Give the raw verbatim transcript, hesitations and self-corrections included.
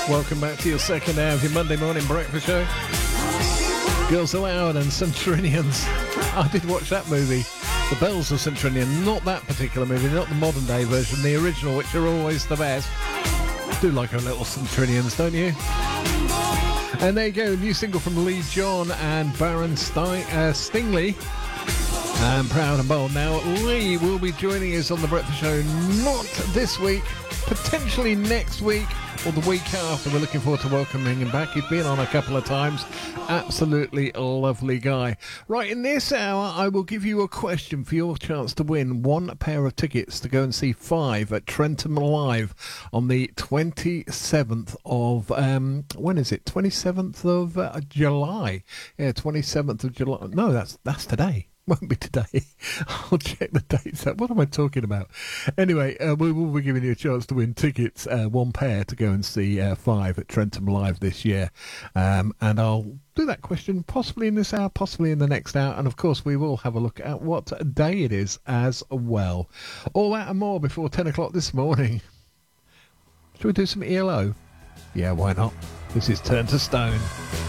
Welcome back to your second hour of your Monday morning breakfast show. Girls Aloud and Centurions. I did watch that movie, The Bells of Centurion. Not that particular movie, not the modern day version, the original, which are always the best. Do like our little Centurions, don't you? And there you go, new single from Lee John and Baron Stein, uh, Stingley. And Proud and Bold. Now, Lee will be joining us on the breakfast show not this week, potentially next week or the week after. We're looking forward to welcoming him back. He's been on a couple of times. Absolutely a lovely guy. Right, in this hour, I will give you a question for your chance to win one pair of tickets to go and see Five at Trentham Live on the twenty-seventh of, um, when is it? twenty-seventh of uh, July. Yeah, twenty-seventh of July. No, that's that's today. Won't be today. I'll check the dates out. What am I talking about? Anyway, uh, we will be giving you a chance to win tickets, uh, one pair, to go and see uh, Five at Trentham Live this year. Um, and I'll do that question possibly in this hour, possibly in the next hour. And, of course, we will have a look at what day it is as well. All that and more before ten o'clock this morning. Shall we do some E L O? Yeah, why not? This is Turn to Stone.